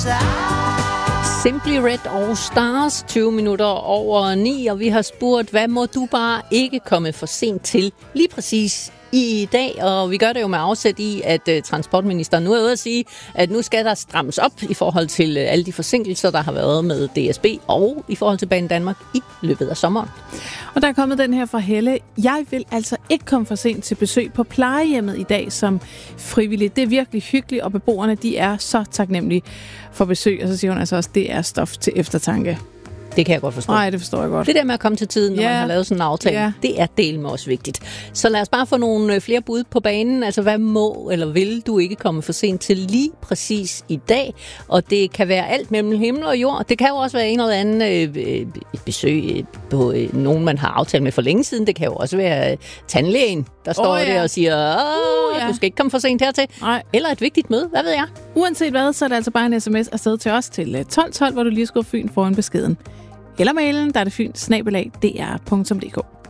Simply Red og Stars, 20 minutter over 9, og vi har spurgt, hvad må du bare ikke komme for sent til lige præcis i dag, og vi gør det jo med afsæt i, at transportministeren nu er ude at sige, at nu skal der strammes op i forhold til alle de forsinkelser, der har været med DSB og i forhold til Banedanmark i løbet af sommeren. Og der er kommet den her fra Helle. Jeg vil altså ikke komme for sent til besøg på plejehjemmet i dag som frivillig. Det er virkelig hyggeligt, og beboerne de er så taknemmelige for besøg. Og så siger hun altså også, at det er stof til eftertanke. Det kan jeg godt forstå. Nej, det forstår jeg godt. Det der med at komme til tiden, når man har lavet sådan en aftale, det er del med også vigtigt. Så lad os bare få nogle flere bud på banen. Altså, hvad må eller vil du ikke komme for sent til lige præcis i dag? Og det kan være alt mellem himmel og jord. Det kan jo også være en eller anden et besøg på nogen, man har aftalt med for længe siden. Det kan jo også være tandlægen, der står der og siger, du skal ikke komme for sent hertil. Nej. Eller et vigtigt møde, hvad ved jeg? Uanset hvad, så er det altså bare en sms afsted til os til 1212, hvor du lige skriver Fyn foran beskeden. Eller mailen, der er det fyn@dr.dk.